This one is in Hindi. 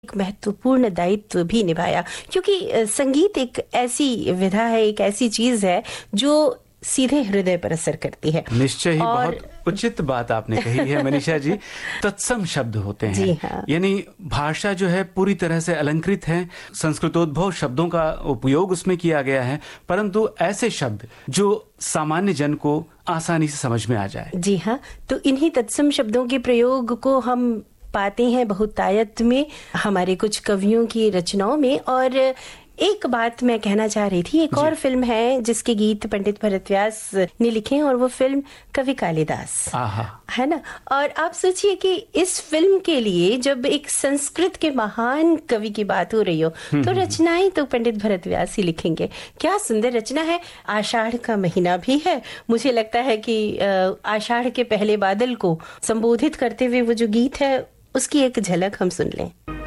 एक महत्वपूर्ण दायित्व भी निभाया, क्योंकि संगीत एक ऐसी विधा है, एक ऐसी चीज है जो सीधे हृदय पर असर करती है। निश्चय ही और बहुत उचित बात आपने कही है मनीषा जी। तत्सम शब्द होते हैं। जी हाँ। यानी भाषा जो है पूरी तरह से अलंकृत है, संस्कृतोद्भव शब्दों का उपयोग उसमें किया गया है, परंतु ऐसे शब्द जो सामान्य जन को आसानी से समझ में आ जाए। जी हाँ, तो इन्हीं तत्सम शब्दों के प्रयोग को हम पाते हैं बहुतायत में हमारे कुछ कवियों की रचनाओं में। और एक बात मैं कहना चाह रही थी, एक और फिल्म है जिसके गीत पंडित भरतव्यास ने लिखे हैं, और वो फिल्म कवि कालिदास है ना। और आप सोचिए कि इस फिल्म के लिए जब एक संस्कृत के महान कवि की बात हो रही हो तो रचनाएं तो पंडित भरतव्यास ही लिखेंगे। क्या सुंदर रचना है। आषाढ़ का महीना भी है, मुझे लगता है कि आषाढ़ के पहले बादल को संबोधित करते हुए वो जो गीत है उसकी एक झलक हम सुन लें।